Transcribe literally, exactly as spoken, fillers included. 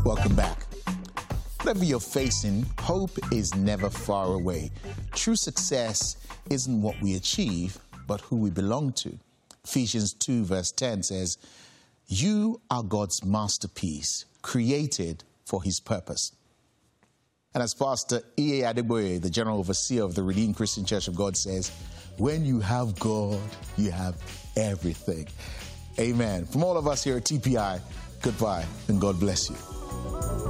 Welcome back. Whatever you're facing, hope is never far away. True success isn't what we achieve, but who we belong to. Ephesians two verse ten says, "You are God's masterpiece, created for his purpose." And as Pastor E A Adeboye, the General Overseer of the Redeemed Christian Church of God, says, when you have God, you have everything. Amen. From all of us here at T P I, goodbye and God bless you.